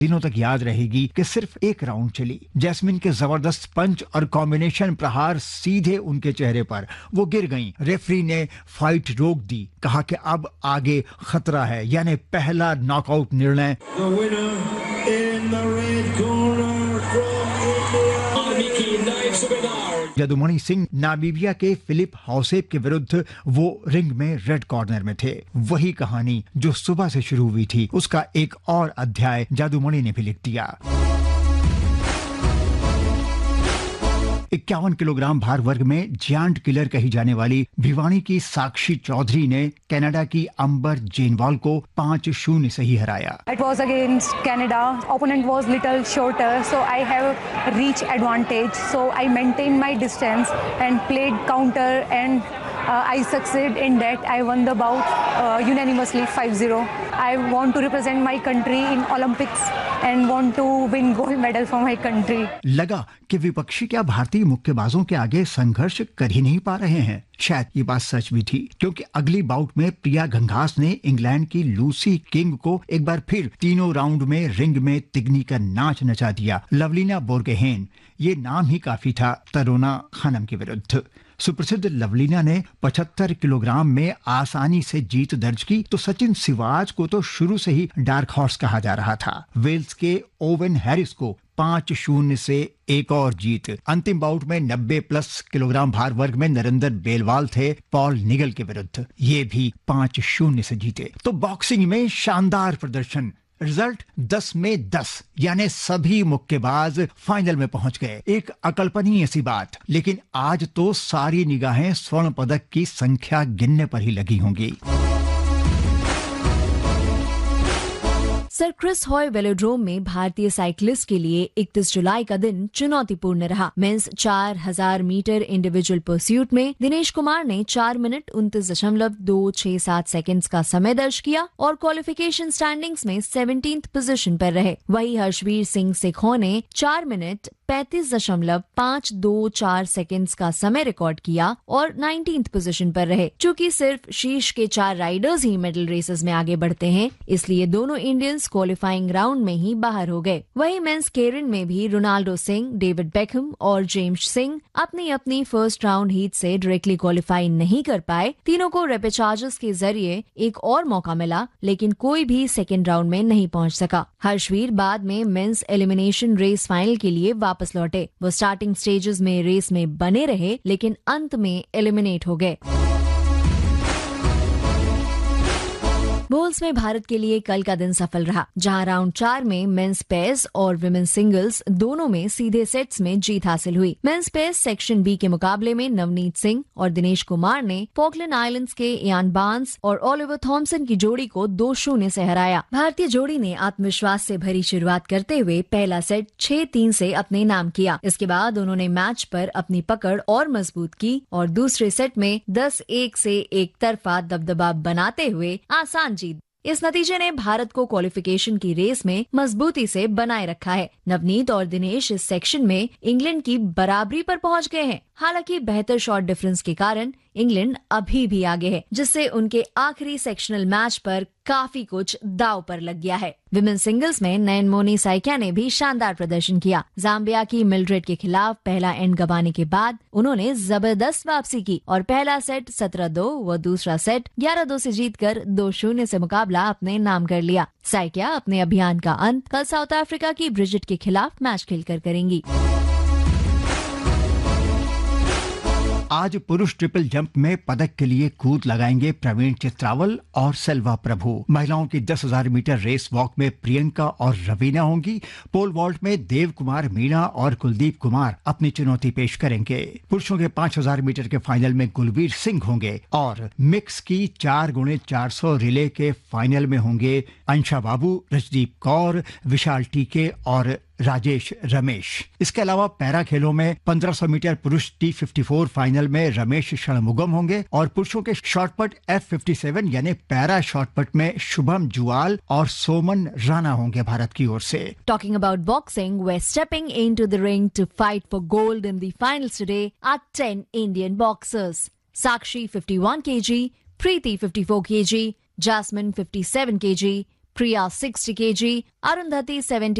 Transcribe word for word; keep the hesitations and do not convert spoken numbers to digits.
दिनों तक याद रहेगी कि सिर्फ एक राउंड चली। जैस्मिन के जबरदस्त पंच और कॉम्बिनेशन प्रहार सीधे उनके चेहरे पर, वो गिर गईं। रेफरी ने फाइट रोक दी, कहा कि अब आगे खतरा है, यानी पहला नॉकआउट निर्णय। जादूमणि सिंह नामीबिया के फिलिप हौसेप के विरुद्ध वो रिंग में रेड कॉर्नर में थे। वही कहानी जो सुबह से शुरू हुई थी, उसका एक और अध्याय जादूमणि ने भी लिख दिया। इक्यावन किलोग्राम भार वर्ग में जियांट किलर कही जाने वाली भिवानी की साक्षी चौधरी ने कनाडा की अंबर जेनवाल को पांच शून्य से ही हराया। It was against Canada. Opponent was little shorter, so I have reach advantage. So I maintained my distance and played counter, and uh, I succeed in that. I won the bout uh, unanimously five zero. I want to represent my country in Olympics and want to win gold medal for my country. लगा कि विपक्षी क्या भारतीय मुक्केबाजों के आगे संघर्ष कर ही नहीं पा रहे हैं। शायद ये बात सच भी थी, क्योंकि अगली बाउट में प्रिया घंघास ने इंग्लैंड की लूसी किंग को एक बार फिर तीनों राउंड में रिंग में तिगनी का नाच नचा दिया। लवलीना बोर्गोहेन, ये नाम ही काफी था तरोना खानम के विरुद्ध। सुप्रसिद्ध लवलीना ने पचहत्तर किलोग्राम में आसानी से जीत दर्ज की, तो सचिन सिवाज को तो शुरू से ही डार्क हॉर्स कहा जा रहा था। वेल्स के ओवेन हैरिस को पांच शून्य से एक और जीत। अंतिम बाउट में नब्बे प्लस किलोग्राम भार वर्ग में नरेंद्र बेलवाल थे पॉल निगल के विरुद्ध, ये भी पांच शून्य से जीते। तो बॉक्सिंग में शानदार प्रदर्शन, रिजल्ट दस में दस, यानी सभी मुक्केबाज फाइनल में पहुंच गए। एक अकल्पनीय सी बात, लेकिन आज तो सारी निगाहें स्वर्ण पदक की संख्या गिनने पर ही लगी होंगी। सर क्रिस हॉय वेलोड्रोम में भारतीय साइकिलिस्ट के लिए इकतीस जुलाई का दिन चुनौतीपूर्ण रहा। मेंस चार हजार मीटर इंडिविजुअल परस्यूट में दिनेश कुमार ने चार मिनट उनतीस दशमलव दो छह सात सेकंड्स का समय दर्ज किया और क्वालिफिकेशन स्टैंडिंग्स में सेवनटीन्थ पोजीशन पर रहे। वही हर्षवीर सिंह सिखो ने चार मिनट पैंतीस दशमलव पाँच दो चार सेकंड्स का समय रिकॉर्ड किया और नाइनटीन्थ पोजीशन पर रहे। चूंकि सिर्फ शीर्ष के चार राइडर्स ही मेडल रेसेस में आगे बढ़ते हैं, इसलिए दोनों इंडियंस क्वालिफाइंग राउंड में ही बाहर हो गए। वही मेंस केरिन में भी रोनाल्डो सिंह, डेविड बेकहम और जेम्स सिंह अपनी अपनी फर्स्ट राउंड हीट से डायरेक्टली क्वालिफाई नहीं कर पाए। तीनों को रेपेचार्जेस के जरिए एक और मौका मिला, लेकिन कोई भी सेकेंड राउंड में नहीं पहुंच सका। हर्षवीर बाद में मेंस एलिमिनेशन रेस फाइनल के लिए वापस लौटे। वो स्टार्टिंग स्टेजेस में रेस में बने रहे, लेकिन अंत में एलिमिनेट हो गए। बोल्स में भारत के लिए कल का दिन सफल रहा, जहां राउंड चार में मेंस पेयर्स और विमेन सिंगल्स दोनों में सीधे सेट्स में जीत हासिल हुई। मेंस पेयर्स सेक्शन बी के मुकाबले में नवनीत सिंह और दिनेश कुमार ने फॉकलैंड आइलैंड्स के इयान बार्न्स और ओलिवर थॉमसन की जोड़ी को दो शून्य से हराया। भारतीय जोड़ी ने आत्मविश्वास से भरी शुरुआत करते हुए पहला सेट छह तीन से अपने नाम किया। इसके बाद उन्होंने मैच पर अपनी पकड़ और मजबूत की और दूसरे सेट में दस एक से एक तरफा दबदबा बनाते हुए आसान जीत। इस नतीजे ने भारत को क्वालिफिकेशन की रेस में मजबूती से बनाए रखा है। नवनीत और दिनेश इस सेक्शन में इंग्लैंड की बराबरी पर पहुंच गए हैं। हालांकि बेहतर शॉट डिफरेंस के कारण इंग्लैंड अभी भी आगे है, जिससे उनके आखिरी सेक्शनल मैच पर काफी कुछ दांव पर लग गया है। विमेन सिंगल्स में नयनमोनी साइकिया ने भी शानदार प्रदर्शन किया। जाम्बिया की मिल्ड्रेड के खिलाफ पहला एंड गंवाने के बाद उन्होंने जबरदस्त वापसी की और पहला सेट सत्रह दो व दूसरा सेट ग्यारह दो से जीतकर दो शून्य से मुकाबला अपने नाम कर लिया। साइकिया अपने अभियान का अंत कल साउथ अफ्रीका की ब्रिजिट के खिलाफ मैच खेलकर करेंगी। आज पुरुष ट्रिपल जंप में पदक के लिए कूद लगाएंगे प्रवीण चित्रावल और सेल्वा प्रभु। महिलाओं की दस हजार मीटर रेस वॉक में प्रियंका और रवीना होंगी। पोल वॉल्ट में देव कुमार मीणा और कुलदीप कुमार अपनी चुनौती पेश करेंगे। पुरुषों के पांच हजार मीटर के फाइनल में गुलवीर सिंह होंगे और मिक्स की चार गुणे चार सौ रिले के फाइनल में होंगे अंशा बाबू, रजदीप कौर, विशाल टीके और राजेश रमेश। इसके अलावा पैरा खेलों में पंद्रह सौ मीटर पुरुष टी फिफ्टी फोर फाइनल में रमेश षणमुगम होंगे और पुरुषों के शॉटपट एफ फिफ्टी सेवन यानी पैरा शॉटपट में शुभम जुआल और सोमन राणा होंगे भारत की ओर से। Talking about boxing, we're stepping into the ring to fight for gold in the finals today are ten Indian boxers. Sakshi fifty-one kilograms, Preeti fifty-four kilograms, Jasmine fifty-seven kilograms, Priya sixty KG, Arundhati seventy